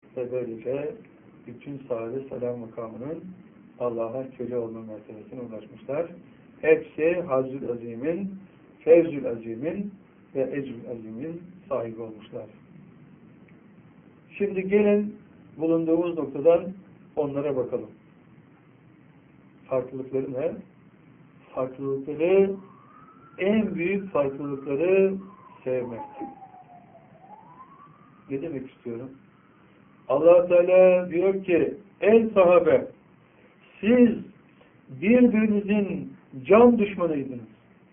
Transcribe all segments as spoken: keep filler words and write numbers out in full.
ve böylece bütün sahabe selam makamının Allah'a köle olma mertebesine ulaşmışlar. Hepsi Hazzül Azim'in, Fevzül Azim'in ve Ecrül Azim'in sahibi olmuşlar. Şimdi gelin bulunduğumuz noktadan onlara bakalım. Farklılıkları ne? Farklılıkları, en büyük farklılıkları sevmek. Ne demek istiyorum? Allah Teala diyor ki, ey sahabe, siz birbirinizin can düşmanıydınız.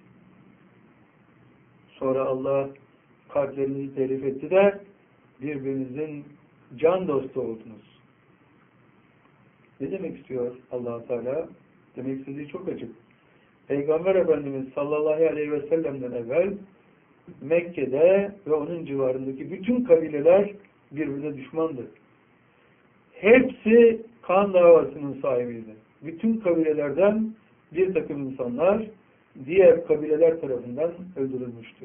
Sonra Allah kalplerinizi telif etti de birbirinizin can dostu oldunuz. Ne demek istiyor Allah Teala? Demek istediği çok açık. Peygamber Efendimiz sallallahu aleyhi ve sellem'den evvel Mekke'de ve onun civarındaki bütün kabileler birbirine düşmandı. Hepsi kan davasının sahibiydi. Bütün kabilelerden bir takım insanlar diğer kabileler tarafından öldürülmüştü.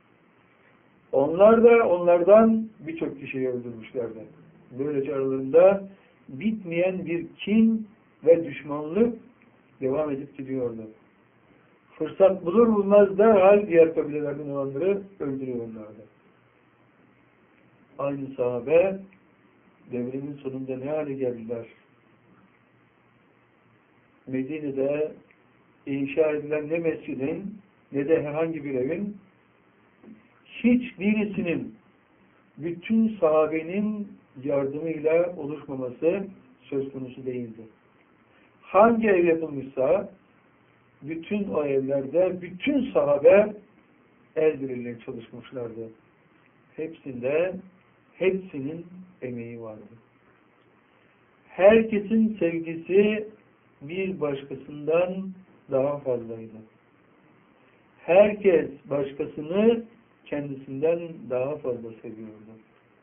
Onlar da onlardan birçok kişiyi öldürmüşlerdi. Böylece aralarında bitmeyen bir kin ve düşmanlık devam edip gidiyordu. Fırsat bulur bulmaz derhal diğer kabilelerden olanları öldürüyorlardı. Aynı sahabe devrinin sonunda ne hale geldiler? Medine'de inşa edilen ne mescidin ne de herhangi bir evin hiçbirisinin bütün sahabenin yardımıyla oluşmaması söz konusu değildi. Hangi ev yapılmışsa bütün o evlerde bütün sahabe el birliğiyle çalışmışlardı. Hepsinde hepsinin emeği vardı. Herkesin sevgisi bir başkasından daha fazlaydı. Herkes başkasını kendisinden daha fazla seviyordu.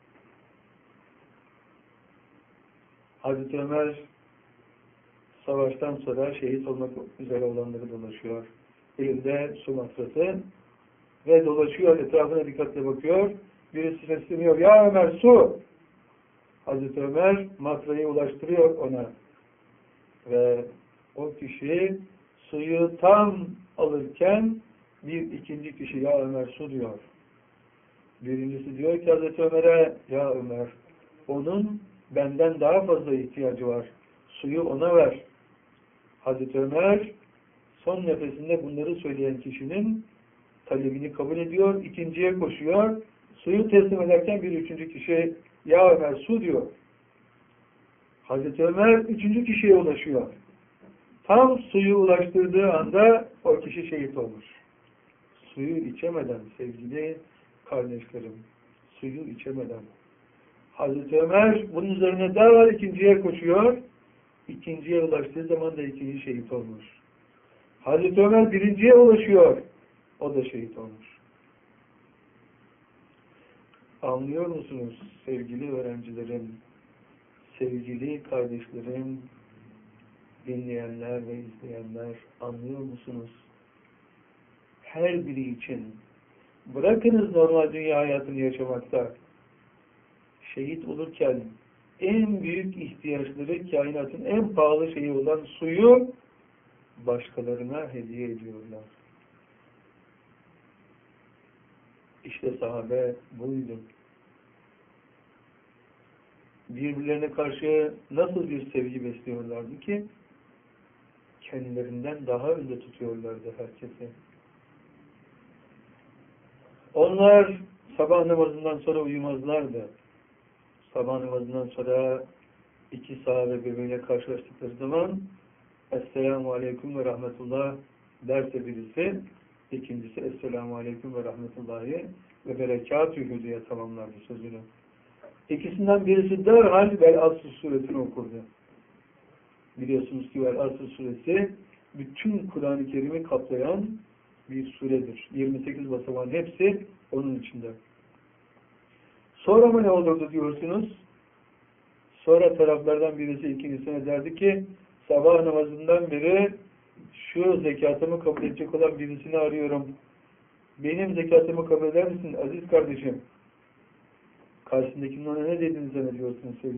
Hazreti Ömer savaştan sonra şehit olmak üzere olanları dolaşıyor. Elinde su matrası ve dolaşıyor, etrafına dikkatle bakıyor. Birisi sesleniyor, ya Ömer su! Hazreti Ömer matrayı ulaştırıyor ona. Ve o kişi suyu tam alırken bir ikinci kişi ya Ömer su diyor. Birincisi diyor ki Hazreti Ömer'e, ya Ömer, onun benden daha fazla ihtiyacı var. Suyu ona ver. Hazreti Ömer son nefesinde bunları söyleyen kişinin talebini kabul ediyor. İkinciye koşuyor. Suyu teslim ederken bir üçüncü kişi ya Ömer su diyor. Hazreti Ömer üçüncü kişiye ulaşıyor. Tam suyu ulaştırdığı anda o kişi şehit olmuş. Suyu içemeden sevgili kardeşlerim, suyu içemeden. Hazreti Ömer bunun üzerine derhal ikinciye koşuyor. İkinciye ulaştığı zaman da ikinci şehit olmuş. Hazreti Ömer birinciye ulaşıyor. O da şehit olmuş. Anlıyor musunuz sevgili öğrencilerim, sevgili kardeşlerim, dinleyenler ve izleyenler, anlıyor musunuz? Her biri için bırakınız normal dünya hayatını yaşamakta, şehit olurken en büyük ihtiyaçları, kainatın en pahalı şeyi olan suyu başkalarına hediye ediyorlar. İşte sahabe buydu. Birbirlerine karşı nasıl bir sevgi besliyorlardı ki kendilerinden daha önde tutuyorlardı herkesi. Onlar sabah namazından sonra uyumazlardı. Sabah namazından sonra iki sahabe birbirine karşılaştıkları zaman Esselamu Aleyküm ve Rahmetullah derse birisi, ikincisi Esselamu Aleyküm ve Rahmetullahi ve Berekatühü diye tamamlardı sözünü. İkisinden birisi derhal Vel-Asr suresini okurdu. Biliyorsunuz ki Vel-Asr suresi bütün Kur'an-ı Kerim'i kaplayan bir suredir. yirmi sekiz basamağın hepsi onun içinde. Sonra mı ne olurdu diyorsunuz? Sonra taraflardan birisi ikincisine derdi ki sabah namazından beri şu zekatımı kabul edecek olan birisini arıyorum. Benim zekatımı kabul eder misin aziz kardeşim? Karşısındakinin ona ne dediğini zannediyorsunuz sevgili